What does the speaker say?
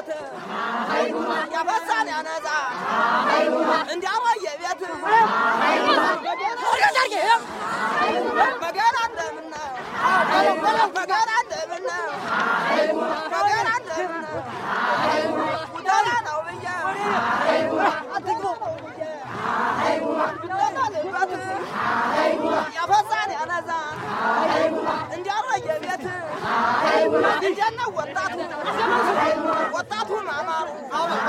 ወጣት ያፈሳን ያነዛ እንዲያው የቤት በገና እንደምነው በገና እንደምነው በገና እንደምነው ውደላ ነው ብዬ አትግቡ ያፈሳን ያነዛ እንዲያው የቤት እንደነ ወጣቱ ማማሩ